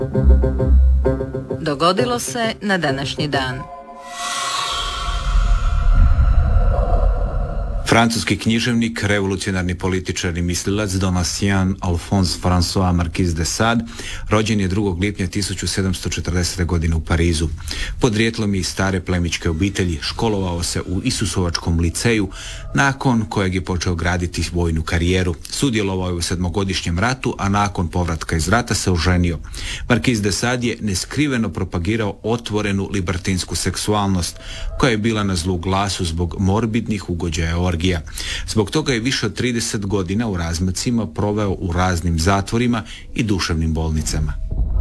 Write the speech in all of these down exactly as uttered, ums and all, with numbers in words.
Dogodilo se na današnji dan. Francuski književnik, revolucionarni političar i mislilac Donatien Alphonse François Marquis de Sade rođen je drugog lipnja tisuću sedamsto četrdesete. godine u Parizu. Podrijetlom je iz stare plemićke obitelji, školovao se u Isusovačkom liceju, nakon kojeg je počeo graditi vojnu karijeru. Sudjelovao je u sedmogodišnjem ratu, a nakon povratka iz rata se oženio. Marquis de Sade je neskriveno propagirao otvorenu libertinsku seksualnost, koja je bila na zlu glasu zbog morbidnih ugođaja orgija. Zbog toga je više od trideset godina u razmacima proveo u raznim zatvorima i duševnim bolnicama.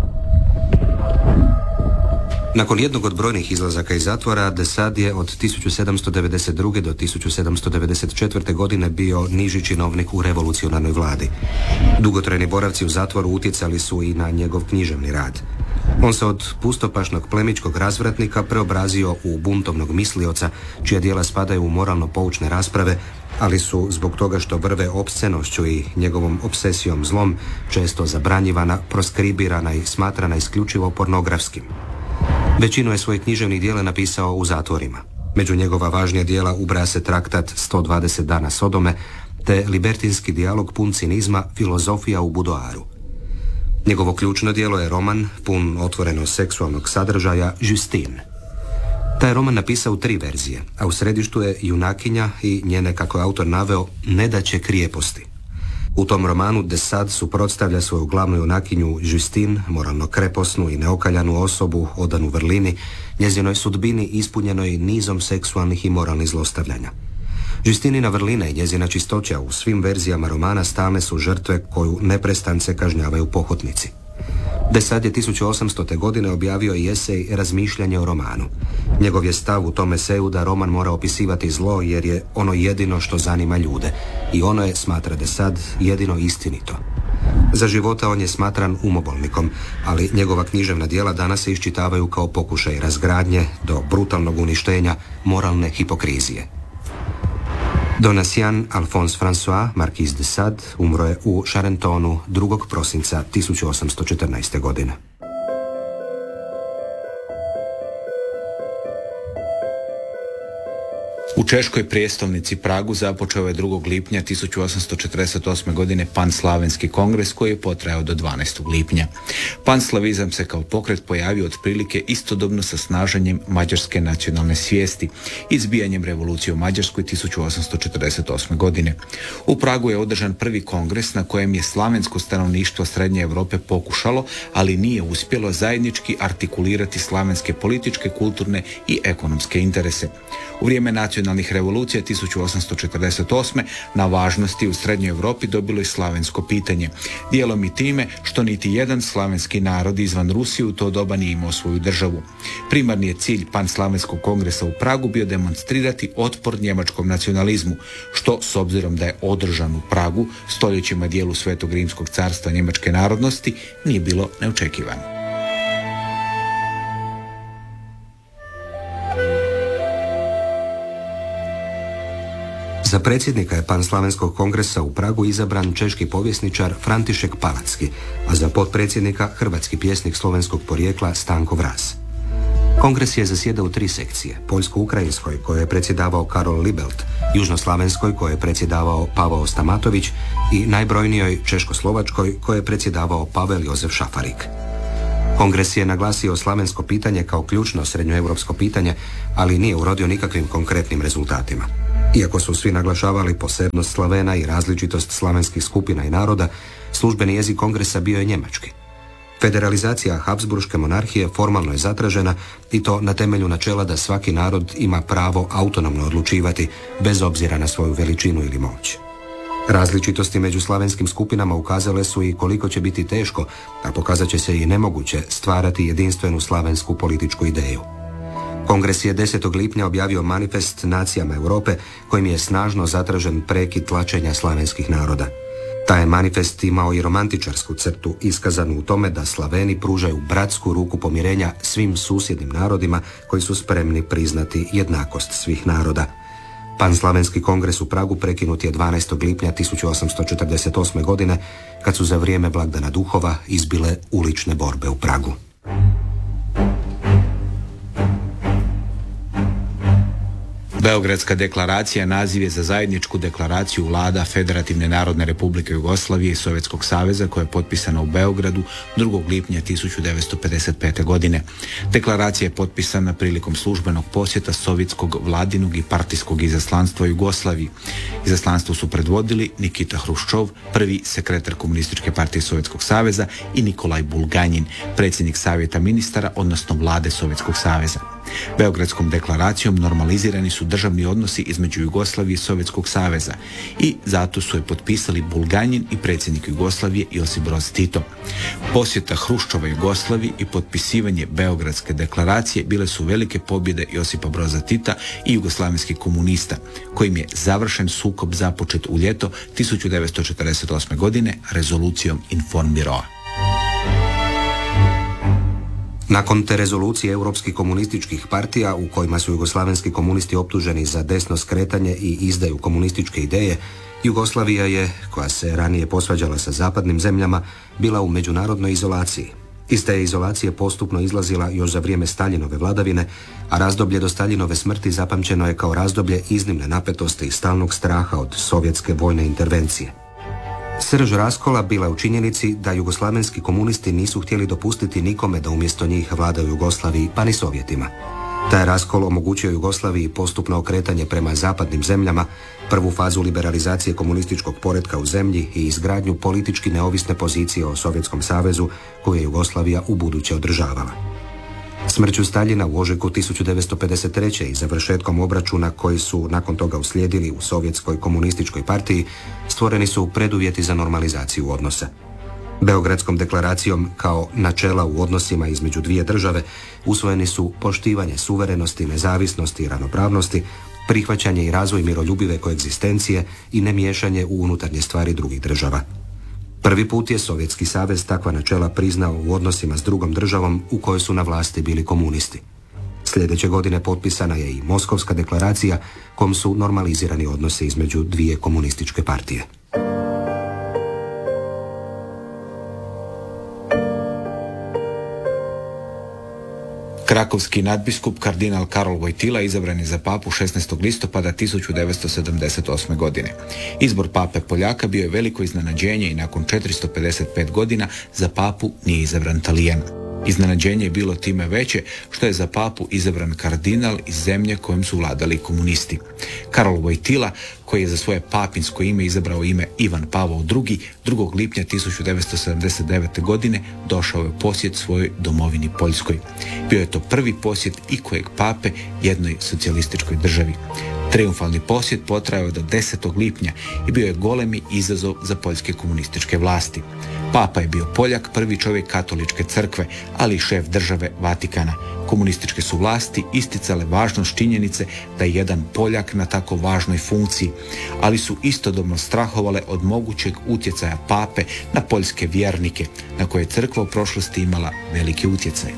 Nakon jednog od brojnih izlazaka iz zatvora, de Sade je od tisuću sedamsto devedeset druge. do tisuću sedamsto devedeset četvrte. godine bio niži činovnik u revolucionarnoj vladi. Dugotrajni boravci u zatvoru utjecali su i na njegov književni rad. On se od pustopašnog plemićkog razvratnika preobrazio u buntovnog mislioca, čija djela spadaju u moralno poučne rasprave, ali su zbog toga što vrve opscenošću i njegovom obsesijom zlom često zabranjivana, proskribirana i smatrana isključivo pornografskim. Većinu je svojih književnih djela napisao u zatvorima. Među njegova važnija djela ubraja se traktat sto dvadeset dana Sodome, te libertinski dijalog pun cinizma Filozofija u budoaru. Njegovo ključno djelo je roman pun otvoreno seksualnog sadržaja Justine. Taj roman napisao u tri verzije, a u središtu je junakinja i njene, kako je autor naveo, nedaće krijeposti. U tom romanu de Sade suprotstavlja svoju glavnu junakinju Justine, moralno kreposnu i neokaljanu osobu, odanu vrlini, njezinoj sudbini ispunjenoj nizom seksualnih i moralnih zlostavljanja. Justinina vrlina i njezina čistoća u svim verzijama romana stalne su žrtve koju neprestance kažnjavaju pohotnici. De Sade je tisuću osamstote. godine objavio i esej Razmišljanje o romanu. Njegov je stav u tom eseju da roman mora opisivati zlo jer je ono jedino što zanima ljude i ono je, smatra de Sade, jedino istinito. Za života on je smatran umobolnikom, ali njegova književna djela danas se iščitavaju kao pokušaj razgradnje do brutalnog uništenja moralne hipokrizije. Donatien Alphonse François Marquis de Sade umro je u Charentonnu drugog prosinca tisuću osamsto četrnaeste. godine. U češkoj prijestolnici Pragu započeo je drugog lipnja tisuću osamsto četrdeset osme. godine Panslavenski kongres koji je potrajao do dvanaestog lipnja. Panslavizam se kao pokret pojavio otprilike istodobno sa snaženjem mađarske nacionalne svijesti i izbijanjem revolucije u Mađarskoj tisuću osamsto četrdeset osme. godine. U Pragu je održan prvi kongres na kojem je slavensko stanovništvo Srednje Europe pokušalo, ali nije uspjelo zajednički artikulirati slavenske političke, kulturne i ekonomske interese. U vrijeme nacionalnih revolucija tisuću osamsto četrdeset osme. na važnosti u Srednjoj Europi dobilo je slavensko pitanje. Dijelom i time što niti jedan slavenski narod izvan Rusije u to doba nije imao svoju državu. Primarni je cilj Panslavenskog kongresa u Pragu bio demonstrirati otpor njemačkom nacionalizmu, što s obzirom da je održan u Pragu, stoljećima dijelu Svetog Rimskog carstva njemačke narodnosti, nije bilo neočekivano. Za predsjednika je Panslavenskog kongresa u Pragu izabran češki povjesničar František Palacki, a za potpredsjednika hrvatski pjesnik slovenskog porijekla Stanko Vraz. Kongres je zasjedao u tri sekcije: poljsko-ukrajinskoj, kojoj je predsjedavao Karol Libelt, južnoslavenskoj, kojoj je predsjedavao Pavao Stamatović i najbrojnijoj češko-slovačkoj, kojoj je predsjedavao Pavel Jozef Šafarik. Kongres je naglasio slavensko pitanje kao ključno srednjoevropsko pitanje, ali nije urodio nikakvim konkretnim rezultatima. Iako su svi naglašavali posebnost Slavena i različitost slavenskih skupina i naroda, službeni jezik kongresa bio je njemački. Federalizacija Habsburške monarhije formalno je zatražena i to na temelju načela da svaki narod ima pravo autonomno odlučivati bez obzira na svoju veličinu ili moć. Različitosti među slavenskim skupinama ukazale su i koliko će biti teško, a pokazat će se i nemoguće stvarati jedinstvenu slavensku političku ideju. Kongres je desetog lipnja objavio manifest nacijama Europe kojim je snažno zatražen prekid tlačenja slavenskih naroda. Taj je manifest imao i romantičarsku crtu iskazanu u tome da Slaveni pružaju bratsku ruku pomirenja svim susjednim narodima koji su spremni priznati jednakost svih naroda. Panslavenski kongres u Pragu prekinut je dvanaestog lipnja tisuću osamsto četrdeset osme. godine, kad su za vrijeme blagdana duhova izbile ulične borbe u Pragu. Beogradska deklaracija naziv je za zajedničku deklaraciju vlada Federativne narodne republike Jugoslavije i Sovjetskog saveza koja je potpisana u Beogradu drugog lipnja tisuću devetsto pedeset pete. godine. Deklaracija je potpisana prilikom službenog posjeta sovjetskog vladinog i partijskog izaslanstva Jugoslaviji. Izaslanstvo su predvodili Nikita Hruščov, prvi sekretar Komunističke partije Sovjetskog saveza, i Nikolaj Bulganjin, predsjednik savjeta ministara, odnosno vlade Sovjetskog saveza. Beogradskom deklaracijom normalizirani su državni odnosi između Jugoslavije i Sovjetskog saveza i zato su je potpisali Bulganjin i predsjednik Jugoslavije Josip Broz Tito. Posjeta Hruščova Jugoslaviji i potpisivanje Beogradske deklaracije bile su velike pobjede Josipa Broza Tita i jugoslavenskih komunista, kojim je završen sukob započet u ljeto tisuću devetsto četrdeset osme. godine rezolucijom Informbiroa. Nakon te rezolucije europskih komunističkih partija u kojima su jugoslavenski komunisti optuženi za desno skretanje i izdaju komunističke ideje, Jugoslavija je, koja se ranije posvađala sa zapadnim zemljama, bila u međunarodnoj izolaciji. Iz te izolacije postupno izlazila još za vrijeme Staljinove vladavine, a razdoblje do Staljinove smrti zapamćeno je kao razdoblje iznimne napetosti i stalnog straha od sovjetske vojne intervencije. Srž raskola bila je u činjenici da jugoslavenski komunisti nisu htjeli dopustiti nikome da umjesto njih vlada u Jugoslaviji, pa ni Sovjetima. Taj raskol omogućio Jugoslaviji postupno okretanje prema zapadnim zemljama, prvu fazu liberalizacije komunističkog poretka u zemlji i izgradnju politički neovisne pozicije o Sovjetskom savezu koju je Jugoslavija ubuduće održavala. Smrću Staljina u ožujku tisuću devetsto pedeset treće. i završetkom obračuna koji su nakon toga uslijedili u Sovjetskoj komunističkoj partiji stvoreni su preduvjeti za normalizaciju odnosa. Beogradskom deklaracijom kao načela u odnosima između dvije države usvojeni su poštivanje suverenosti, nezavisnosti i ravnopravnosti, prihvaćanje i razvoj miroljubive koegzistencije i nemiješanje u unutarnje stvari drugih država. Prvi put je Sovjetski savez takva načela priznao u odnosima s drugom državom u kojoj su na vlasti bili komunisti. Sljedeće godine potpisana je i Moskovska deklaracija kojom su normalizirani odnosi između dvije komunističke partije. Krakovski nadbiskup kardinal Karol Wojtyla izabran je za papu šesnaestog listopada tisuću devetsto sedamdeset osme. godine. Izbor pape Poljaka bio je veliko iznenađenje i nakon četiristo pedeset pet godina za papu nije izabran Talijan. Iznenađenje je bilo time veće što je za papu izabran kardinal iz zemlje kojom su vladali komunisti. Karol Wojtyla, koji je za svoje papinsko ime izabrao ime Ivan Pavao drugi, drugog lipnja tisuću devetsto sedamdeset devete. godine došao je u posjet svojoj domovini Poljskoj. Bio je to prvi posjet ikojeg pape jednoj socijalističkoj državi. Triumfalni posjet potrajao je do desetog lipnja i bio je golemi izazov za poljske komunističke vlasti. Papa je bio Poljak, prvi čovjek katoličke crkve, ali i šef države Vatikana. Komunističke su vlasti isticale važnost činjenice da je jedan Poljak na tako važnoj funkciji, ali su istodobno strahovale od mogućeg utjecaja pape na poljske vjernike, na koje je crkva u prošlosti imala veliki utjecaj.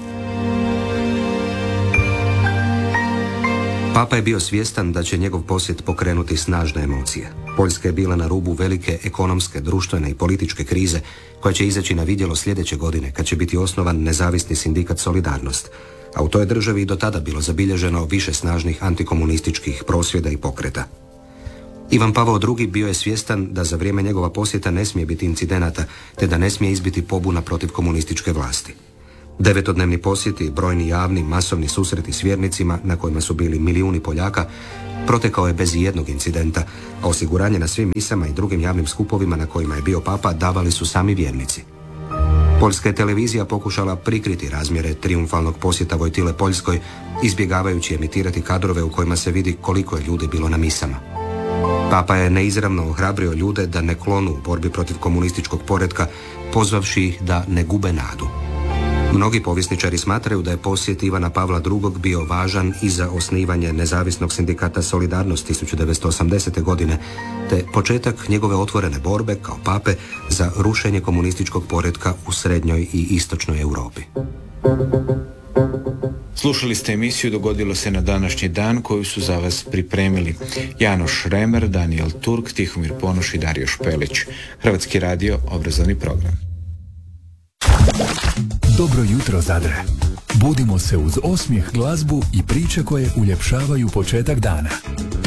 Papa je bio svjestan da će njegov posjet pokrenuti snažne emocije. Poljska je bila na rubu velike ekonomske, društvene i političke krize koja će izaći na vidjelo sljedeće godine kad će biti osnovan nezavisni sindikat Solidarnost, a u toj državi do tada bilo zabilježeno više snažnih antikomunističkih prosvjeda i pokreta. Ivan Pavao drugi bio je svjestan da za vrijeme njegova posjeta ne smije biti incidenata, te da ne smije izbiti pobuna protiv komunističke vlasti. Devetodnevni posjeti, brojni javni, masovni susreti s vjernicima na kojima su bili milijuni Poljaka protekao je bez jednog incidenta, a osiguranje na svim misama i drugim javnim skupovima na kojima je bio papa davali su sami vjernici. Poljska je televizija pokušala prikriti razmjere triumfalnog posjeta Wojtyle Poljskoj, izbjegavajući emitirati kadrove u kojima se vidi koliko je ljudi bilo na misama. Papa je neizravno ohrabrio ljude da ne klonu u borbi protiv komunističkog poretka, pozvavši ih da ne gube nadu. Mnogi povjesničari smatraju da je posjet Ivana Pavla drugog bio važan i za osnivanje nezavisnog sindikata Solidarnost tisuću devetsto osamdesete. godine, te početak njegove otvorene borbe kao pape za rušenje komunističkog poretka u srednjoj i istočnoj Europi. Slušali ste emisiju Dogodilo se na današnji dan koju su za vas pripremili Janoš Remer, Daniel Turk, Tihomir Ponoš i Dario Špelić. Hrvatski radio, obrazovni program. Dobro jutro, Zadre. Budimo se uz osmijeh, glazbu i priče koje uljepšavaju početak dana.